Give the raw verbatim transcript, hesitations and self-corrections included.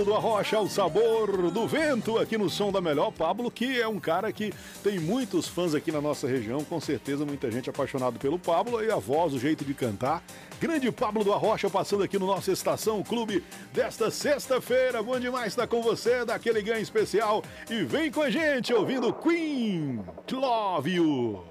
Do Arrocha ao sabor do vento, aqui no Som da Melhor. Pablo, que é um cara que tem muitos fãs aqui na nossa região, com certeza muita gente apaixonada pelo Pablo e a voz, o jeito de cantar. Grande Pablo do Arrocha passando aqui no nossa Estação Clube desta sexta-feira. Bom demais estar com você, daquele ganho especial. E vem com a gente ouvindo Queen, Love You.